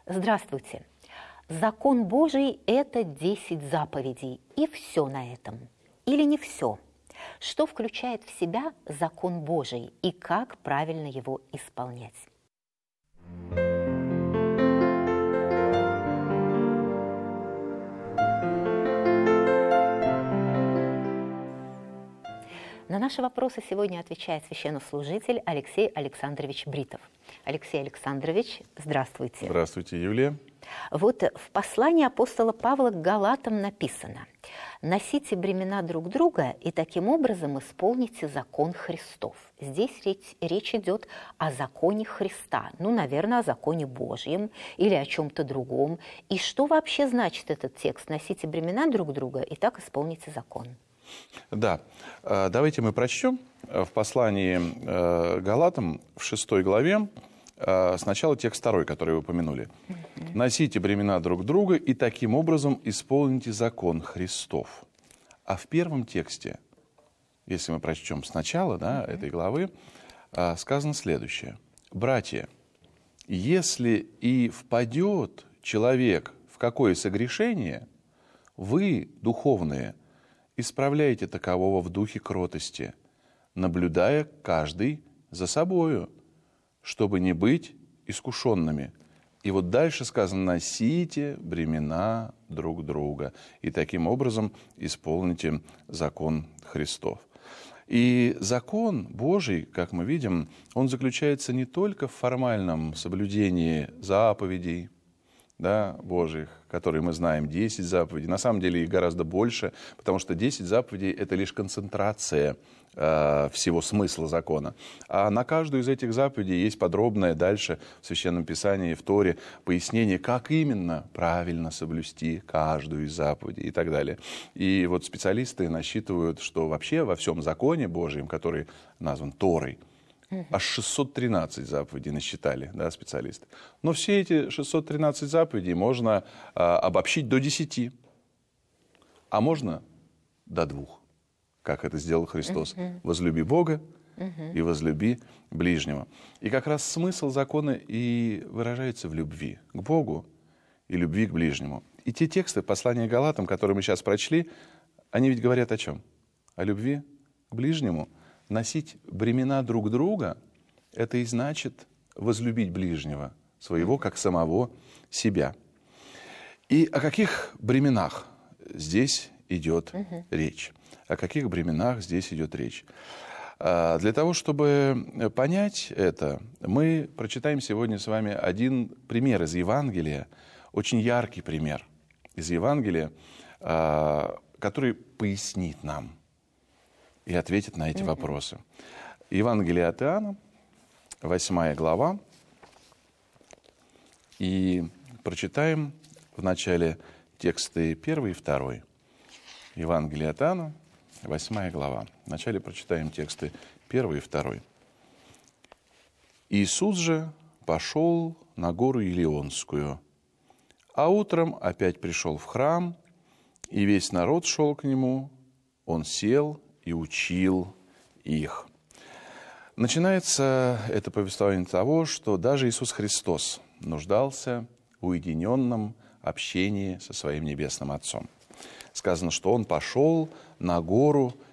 Здравствуйте. Закон Божий – это 10 заповедей, и все на этом. Или не все? Что включает в себя закон Божий и как правильно его исполнять? На наши вопросы сегодня отвечает священнослужитель Алексей Александрович Бритов. Алексей Александрович, здравствуйте. Здравствуйте, Юлия. Вот в послании апостола Павла к Галатам написано: «Носите бремена друг друга и таким образом исполните закон Христов». Здесь речь идет о законе Христа, наверное, о законе Божьем или о чем-то другом. И что вообще значит этот текст «Носите бремена друг друга и так исполните закон»? Да, давайте мы прочтем в послании Галатам в 6 главе сначала текст 2, который вы упомянули. «Носите бремена друг друга и таким образом исполните закон Христов». А в первом тексте, если мы прочтем сначала этой главы, сказано следующее. «Братья, если и впадет человек в какое согрешение, вы, духовные, исправляйте такового в духе кротости, наблюдая каждый за собою, чтобы не быть искушенными». И вот дальше сказано: «Носите бремена друг друга, и таким образом исполните закон Христов». И закон Божий, как мы видим, он заключается не только в формальном соблюдении заповедей Божьих, которые мы знаем, 10 заповедей. На самом деле их гораздо больше, потому что 10 заповедей – это лишь концентрация всего смысла закона. А на каждую из этих заповедей есть подробное дальше в Священном Писании, в Торе, пояснение, как именно правильно соблюсти каждую из заповедей и так далее. И вот специалисты насчитывают, что вообще во всем законе Божьем, который назван Торой, аж 613 заповедей насчитали, специалисты. Но все эти 613 заповедей можно обобщить до 10, а можно до 2, как это сделал Христос. «Возлюби Бога и возлюби ближнего». И как раз смысл закона и выражается в любви к Богу и любви к ближнему. И те тексты послания Галатам, которые мы сейчас прочли, они ведь говорят о чем? О любви к ближнему. Носить бремена друг друга – это и значит возлюбить ближнего своего, как самого себя. И о каких бременах здесь идет речь? О каких бременах здесь идет речь? Для того, чтобы понять это, мы прочитаем сегодня с вами один пример из Евангелия, очень яркий пример из Евангелия, который пояснит нам и ответит на эти вопросы. Евангелие от Иоанна, 8 глава. И прочитаем в начале тексты 1 и 2. Евангелие от Иоанна, 8 глава. Вначале прочитаем тексты 1 и 2. «Иисус же пошел на гору Елеонскую, а утром опять пришел в храм, и весь народ шел к нему. Он сел и учил их». Начинается это повествование того, что даже Иисус Христос нуждался в уединенном общении со своим Небесным Отцом. Сказано, что Он пошел на гору